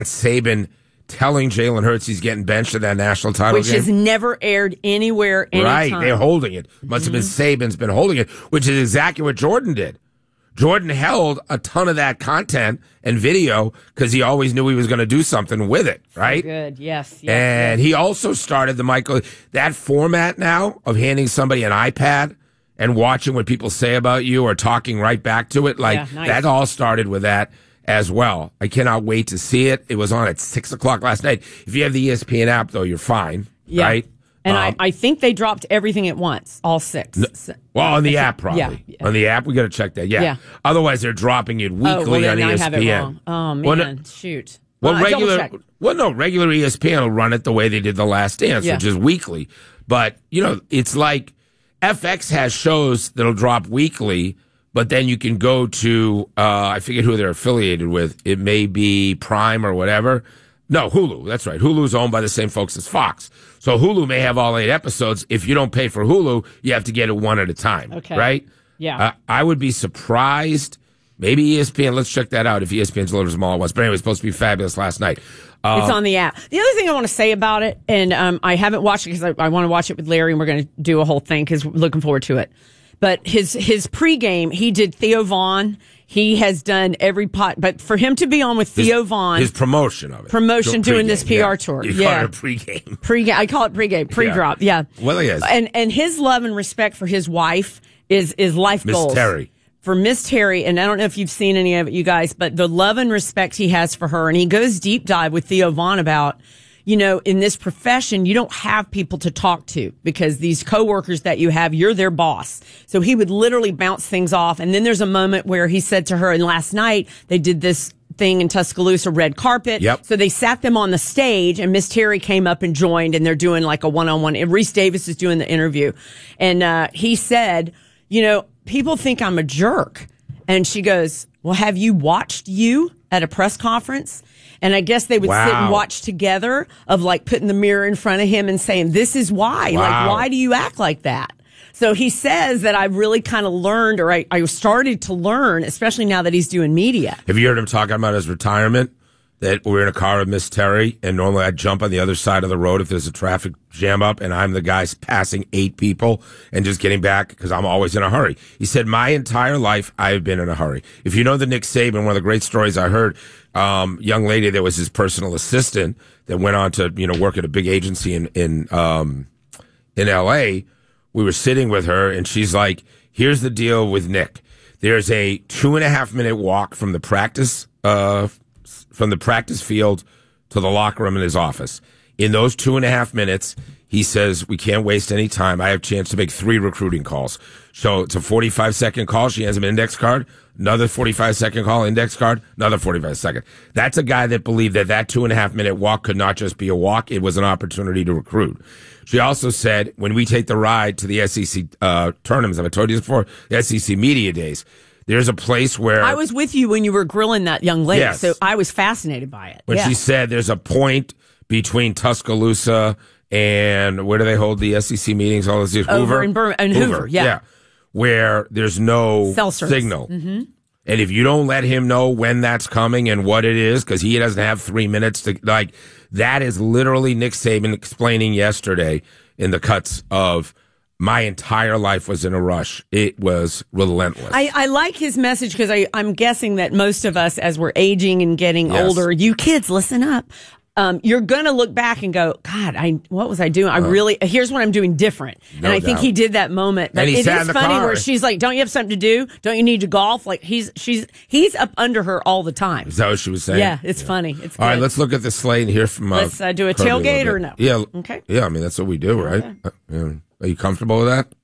Saban telling Jalen Hurts he's getting benched at that national title Which game. has never aired anywhere, anytime. Right, they're holding it. Must have been Saban's been holding it, which is exactly what Jordan did. Jordan held a ton of that content and video because he always knew he was going to do something with it, right? So good, yes. And he also started that format now of handing somebody an iPad and watching what people say about you or talking right back to it. That all started with that as well. I cannot wait to see it. It was on at 6:00 last night. If you have the ESPN app, though, you're fine, right? And I think they dropped everything at once, all 6. Well, on the app, probably. Yeah. On the app, we got to check that. Yeah. Otherwise, they're dropping it weekly on ESPN. I have it wrong. Oh, man. Shoot. Regular ESPN will run it the way they did The Last Dance, which is weekly. But, it's like FX has shows that'll drop weekly, but then you can go to, I forget who they're affiliated with. It may be Prime or whatever. No, Hulu. That's right. Hulu's owned by the same folks as Fox. So Hulu may have all 8 episodes. If you don't pay for Hulu, you have to get it one at a time. Okay. Right? Yeah. I would be surprised. Maybe ESPN. Let's check that out if ESPN's delivers them all at once. But anyway, it's supposed to be fabulous last night. It's on the app. The other thing I want to say about it, and I haven't watched it because I want to watch it with Larry, and we're going to do a whole thing because we're looking forward to it. But his pregame, he did Theo Vaughn. He has done every pot, but for him to be on with Theo Vaughn, his promotion of it, doing this PR tour, you call it a pregame. I call it pregame, pre-drop, yeah. Well, he is, and his love and respect for his wife is life goals. Miss Terry. For Miss Terry, and I don't know if you've seen any of it, you guys, but the love and respect he has for her, and he goes deep dive with Theo Vaughn about, in this profession, you don't have people to talk to because these coworkers that you have, you're their boss. So he would literally bounce things off. And then there's a moment where he said to her, and last night they did this thing in Tuscaloosa, red carpet. Yep. So they sat them on the stage and Miss Terry came up and joined and they're doing like a one-on-one. And Reese Davis is doing the interview. And he said, people think I'm a jerk. And she goes, well, have you watched you at a press conference? And I guess they would sit and watch together of like putting the mirror in front of him and saying, this is why. Wow. Like, why do you act like that? So he says that I've really kind of learned, or I started to learn, especially now that he's doing media. Have you heard him talking about his retirement? That we're in a car with Miss Terry, and normally I'd jump on the other side of the road if there's a traffic jam up, and I'm the guy passing 8 people and just getting back because I'm always in a hurry. He said, my entire life, I've been in a hurry. If you know the Nick Saban, one of the great stories I heard, young lady that was his personal assistant that went on to, work at a big agency in L.A., we were sitting with her, and she's like, here's the deal with Nick. There's a 2.5-minute walk from the practice field to the locker room in his office. In those 2.5 minutes, he says, we can't waste any time. I have a chance to make 3 recruiting calls. So it's a 45-second call. She has an index card. Another 45-second call, index card. Another 45-second. That's a guy that believed that 2.5-minute walk could not just be a walk. It was an opportunity to recruit. She also said, when we take the ride to the SEC tournaments, I've told you this before, the SEC Media Days, there's a place where... I was with you when you were grilling that young lady, yes. So I was fascinated by it. When she said there's a point between Tuscaloosa and where do they hold the SEC meetings? All this Hoover in Hoover, yeah. Where there's no signal. Mm-hmm. And if you don't let him know when that's coming and what it is, because he doesn't have 3 minutes to, that is literally Nick Saban explaining yesterday in the cuts of, my entire life was in a rush. It was relentless. I like his message because I'm guessing that most of us, as we're aging and getting older, you kids, listen up. You're going to look back and go, God, what was I doing? Here's what I'm doing different. And I think he did that moment. And it is funny where she's like, don't you have something to do? Don't you need to golf? Like he's up under her all the time. Is that what she was saying? Yeah, it's funny. It's good. All right, let's look at the slate and hear from let's do a tailgate or no? Yeah. Okay. Yeah, I mean, that's what we do, right? Yeah. Are you comfortable with that?